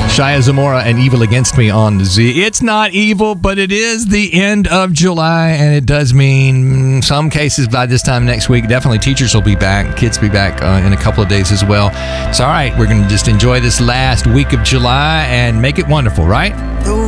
Shia Zamora and Evil Against Me on the Z. It's not evil, but it is the end of July, and it does mean some cases by this time next week, definitely teachers will be back, kids will be back in a couple of days as well. It's all right. We're going to just enjoy this last week of July and make it wonderful, right?